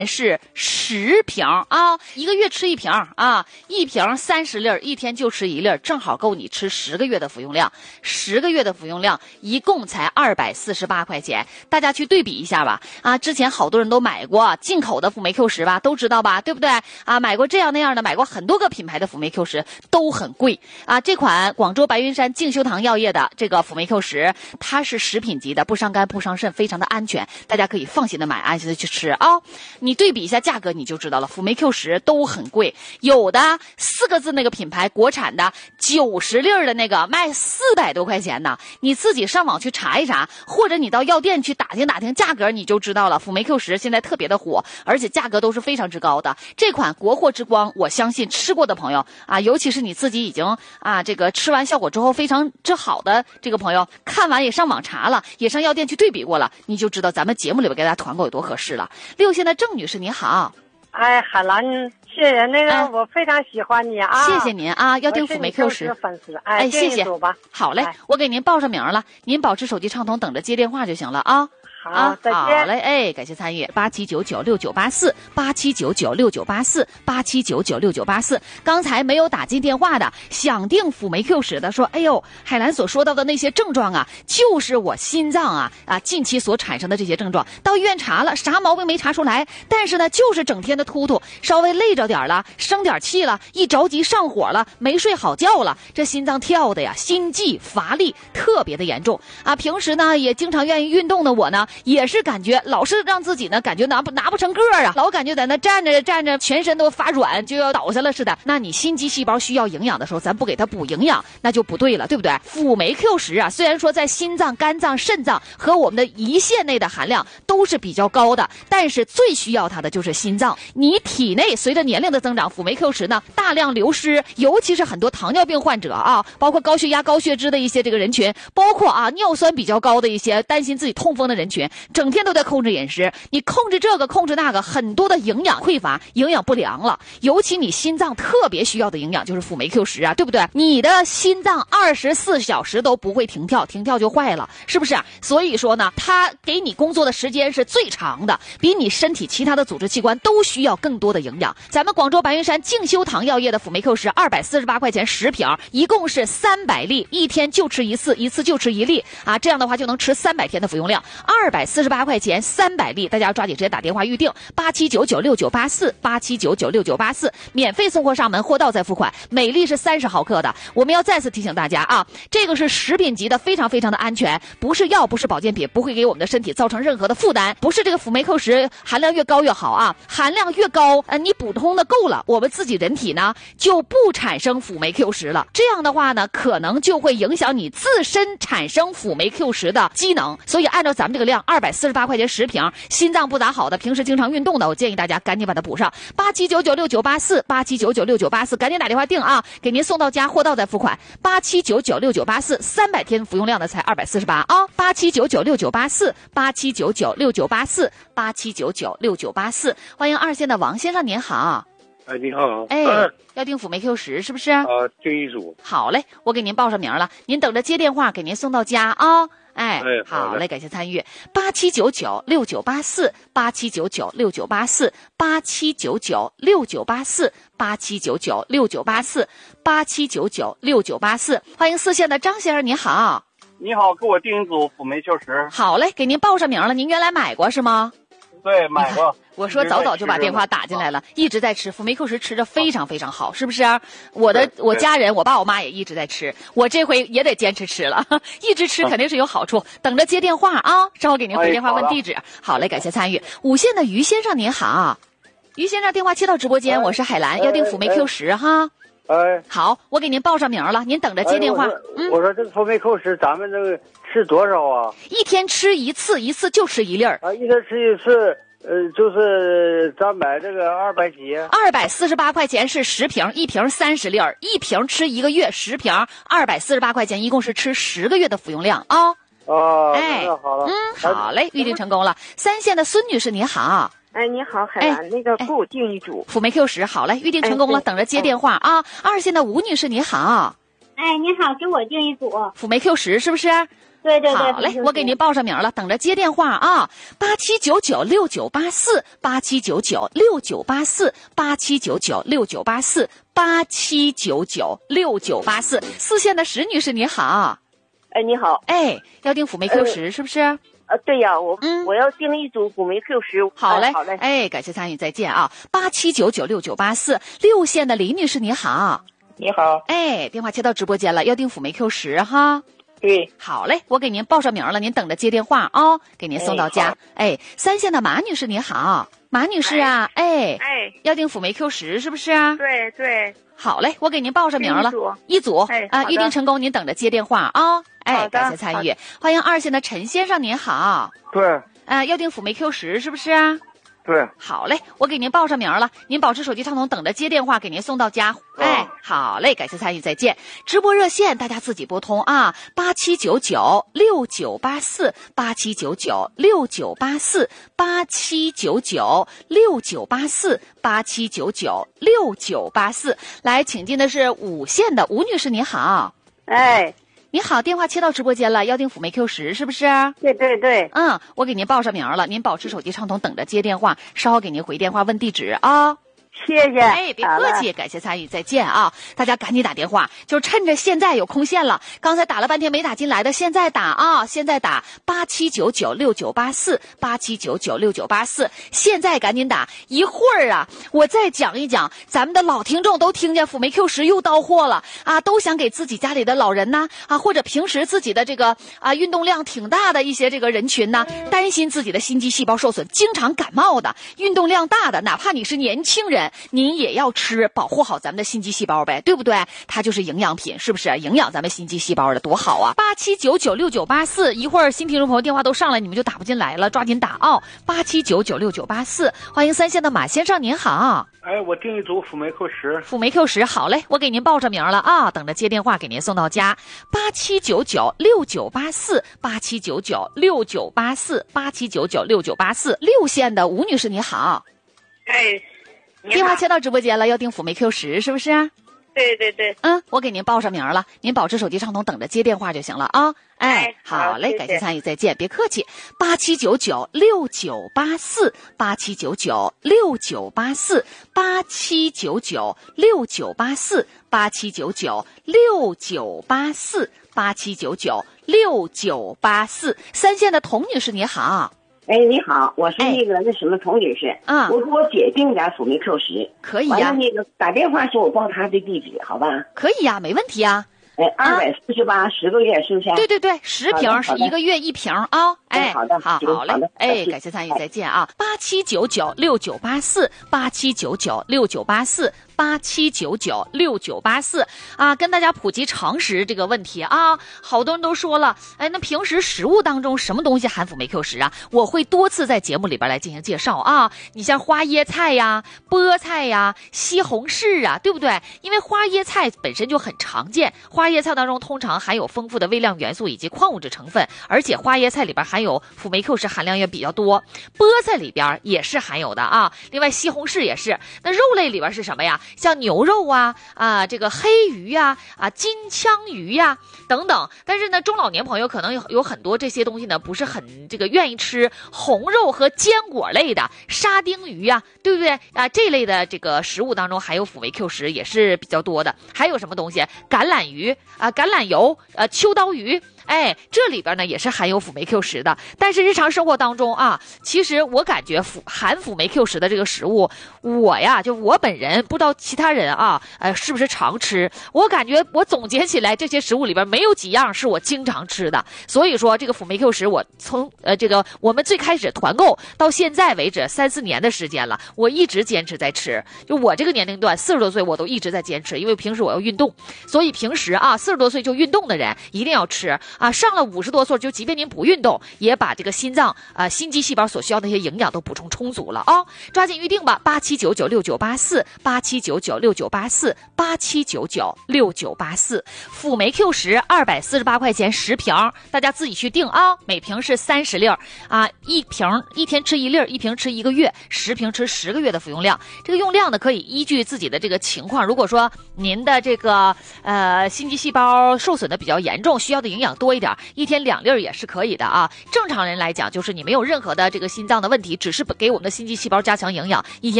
是10瓶啊，一个月吃1瓶啊，1瓶30粒，一天就吃1粒，正好够你吃10个月的服用量。10个月的服用量一共才248块钱，大家去对比一下吧。啊，之前好多人都买过进口的辅酶 Q10吧，都知道吧，对不对？啊，买过这样那样的，买过很多个品牌的辅酶 Q10，都很贵啊。这款广州白云山敬修堂药业的这个辅酶 Q10，它是食品级的，不伤肝不伤肾，非常的安全，大家可以放心的买，安心的去吃啊。你对比一下价格你就知道了，辅酶 Q10都很贵，有的4个字那个品牌国产的90粒的那个卖400多块钱呢，你自己上网去查一查，或者你到药店去打听打听价格，你就知道了。辅酶 Q10现在特别的火，而且价格都是非常之高的。这款国货之光，我相信吃过的朋友啊，尤其是你自己已经啊这个吃完效果之后非常之好的这个朋友，看完也上网查了，也上药店去对比过了，你就知道咱们节目里边给大家团购有多合适了。6线的郑女士你好。 哎，海兰，谢谢那个，我非常喜欢你啊！ 谢谢您啊，要订辅酶 Q10 粉丝， 哎，谢谢。好嘞，我给您报上名了，您保持手机畅通，等着接电话就行了啊。 好，再见。 好嘞，哎，感谢参与87996984，87996984，87996984。刚才没有打进电话的，想订辅酶 Q10的，说，哎呦，海兰所说到的那些症状啊，就是我心脏近期所产生的这些症状。到医院查了，啥毛病没查出来，但是呢，就是整天的突突，稍微累着点了，生点气了，一着急上火了，没睡好觉了，这心脏跳的呀，心悸乏力特别的严重啊。平时呢也经常愿意运动的我呢，也是感觉老是让自己呢感觉拿不成个啊，老感觉在那站着全身都发软，就要倒下了似的。那你心肌细胞需要营养的时候，咱不给它补营养，那就不对了，对不对？辅酶 Q10虽然说在心脏、肝脏、肾脏和我们的胰腺内的含量都是比较高的，但是最需要它的就是心脏。你体内随着年龄的增长，辅酶 Q10呢大量流失，尤其是很多糖尿病患者啊，包括高血压、高血脂的一些这个人群，包括尿酸比较高的一些担心自己痛风的人群，整天都在控制饮食，你控制这个控制那个，很多的营养匮乏，营养不良了。尤其你心脏特别需要的营养就是辅酶 Q10啊，对不对？你的心脏24小时都不会停跳，停跳就坏了，是不是啊？所以说呢，它给你工作的时间是最长的，比你身体其他的组织器官都需要更多的营养。咱们广州白云山敬修堂药业的辅酶 Q10 248块钱10瓶，一共是300粒，一天就吃一次，一次就吃1粒啊，这样的话就能吃300天的服用量。248块钱300粒，大家抓紧时间打电话预定87996984，87996984，免费送货上门，货到再付款，每粒是30毫克的。我们要再次提醒大家啊，这个是食品级的，非常非常的安全，不是药，不是保健品，不会给我们的身体造成任何的负担。不是这个辅酶 Q10含量越高越好啊，含量越高，你补充的够了，我们自己人体呢就不产生辅酶 Q10了。这样的话呢，可能就会影响你自身产生辅酶 Q10的机能。所以按照咱们这个量，248块钱10瓶，心脏不咋好的，平时经常运动的，我建议大家赶紧把它补上。87996984，87996984，赶紧打电话订啊，给您送到家，货到再付款。87996984，300天服用量的才248啊！87996984，87996984，87996984。欢迎2线的王先生，您好。 哎，你好。 哎，要订辅酶 Q10是不是？ 订一组。 好嘞，我给您报上名了，您等着接电话，给您送到家啊。 哎， 好嘞，感谢参与。87996984，87996984，87996984，87996984，欢迎4线的张先生，你好。 你好，给我订一组辅酶 Q10。 好嘞，给您报上名了，您原来买过是吗？ 对，买过。 我说早就把电话打进来了，一直在吃辅酶 Q10，吃着非常非常好，是不是？我家人，我爸我妈也一直在吃，我这回也得坚持吃了，一直吃肯定是有好处。等着接电话啊，稍后给您回电话问地址。好嘞，感谢参与。5线的于先生您好，于先生电话接到直播间，我是海兰，要订辅酶 Q10哈。好，我给您报上名了，您等着接电话。 我说这个辅酶 Q10咱们这个吃多少啊？ 一天吃一次，一次就吃1粒啊，一天吃一次。就是咱买这个200几 ，248块钱是10瓶，一瓶30粒，一瓶吃1个月，10瓶248块钱，一共是吃10个月的服用量啊。 哎，好了， 好嘞，预定成功了。3线的孙女士你好。 哎，你好，海兰，那个给我订一组辅酶 Q10，好嘞，预定成功了，等着接电话啊。2线的吴女士你好。 哎，你好，给我订一组辅酶 Q10是不是？ 对对对。 好嘞，我给您报上名了，等着接电话啊！87996984，87996984，87996984，87996984，四线的石女士你好。 哎，你好。 哎，要订辅酶 Q 十是不是？ 对呀，我要订一组辅酶 Q10。 好嘞， 好嘞。 哎，感谢参与，再见啊！87996984，六线的李女士你好。 你好。 哎，电话接到直播间了，要订辅酶 Q10哈。 对。 好嘞，我给您报上名了，您等着接电话啊，给您送到家。哎，三线的马女士你好，马女士啊，哎，要订辅酶 Q10是不是啊？ 对对。 好嘞，我给您报上名了，一组预定成功，您等着接电话啊。哎，感谢参与，欢迎二线的陈先生您好。 对。 要订辅酶 Q10是不是啊？ 对。 好嘞，我给您报上名了，您保持手机畅通，等着接电话，给您送到家。哎，好嘞，感谢参与，再见。直播热线大家自己拨通啊，87996984，87996984，87996984，来，请进的是五线的吴女士，你好。 哎。 你好，电话切到直播间了，要订辅酶 Q10是不是？ 对对对。 我给您报上名了，您保持手机畅通，等着接电话，稍后给您回电话问地址啊。 谢谢。 哎，别客气，感谢参与，再见啊！大家赶紧打电话，就趁着现在有空线了。刚才打了半天没打进来的，现在打啊！现在打87996984，87996984，现在赶紧打。一会儿啊，我再讲一讲，咱们的老听众都听见辅酶 Q10又到货了啊，都想给自己家里的老人呐或者平时自己的这个运动量挺大的一些这个人群呢，担心自己的心肌细胞受损，经常感冒的，运动量大的，哪怕你是年轻人。您也要吃，保护好咱们的心肌细胞呗，对不对？它就是营养品，是不是？营养咱们心肌细胞的多好啊！87996984，一会儿新听众朋友电话都上来，你们就打不进来了，抓紧打啊！87996984，欢迎三线的马先生，您好。 哎，我订一组辅酶 Q10。 辅酶 Q10，好嘞，我给您报上名了啊，等着接电话给您送到家。87996984，87996984，87996984，六线的吴女士，你好。 哎。 电话切到直播间了，要订辅酶 Q10是不是？ 对对对。 我给您报上名了，您保持手机畅通，等着接电话就行了啊。哎，好嘞，感谢参与，再见，别客气。87996984，87996984，87996984，87996984，三线的童女士你好。 哎，你好，我是那个什么童女士，我给我姐订点辅酶 Q10， 可以呀。 完了那个打电话说我报她的地址，好吧？ 可以呀，没问题呀。 248，10个月是不是？ 对对对，10瓶是1个月1瓶啊。哎， 好的， 好嘞，哎，感谢参与，再见啊！87996984，87996984，87996984啊，跟大家普及常识这个问题啊，好多人都说了，哎，那平时食物当中什么东西含辅酶 Q10啊？我会多次在节目里边来进行介绍啊。你像花椰菜呀、菠菜呀、西红柿啊，对不对？因为花椰菜本身就很常见，花椰菜当中通常含有丰富的微量元素以及矿物质成分，而且花椰菜里边含有辅酶 Q10含量也比较多，菠菜里边也是含有的啊。另外西红柿也是。那肉类里边是什么呀？像牛肉啊这个黑鱼呀金枪鱼呀等等。但是呢，中老年朋友可能有很多这些东西呢不是很这个愿意吃红肉和坚果类的，沙丁鱼呀，对不对啊？这类的这个食物当中含有辅酶 Q10也是比较多的。还有什么东西？橄榄鱼橄榄油秋刀鱼。哎，这里边呢也是含有辅酶 Q10的。但是日常生活当中其实我感觉含辅酶 Q10的这个食物，我本人不知道其他人是不是常吃，我感觉我总结起来这些食物里边没有几样是我经常吃的。所以说这个辅酶 Q10我从我们最开始团购到现在为止3-4年的时间了，我一直坚持在吃。就我这个年龄段40多岁我都一直在坚持，因为平时我要运动，所以平时40多岁就运动的人一定要吃上了50多岁就即便您不运动，也把这个心脏心肌细胞所需要的那些营养都补充充足了抓紧预定吧，87996984，87996984，87996984，辅酶 Q10 248块钱10瓶，大家自己去定每瓶是30粒一瓶一天吃1粒，1瓶吃1个月，10瓶吃10个月的服用量。这个用量呢可以依据自己的这个情况，如果说您的这个心肌细胞受损的比较严重，需要的营养多一点，一天2粒也是可以的啊。正常人来讲，就是你没有任何的这个心脏的问题，只是给我们的心肌细胞加强营养，一天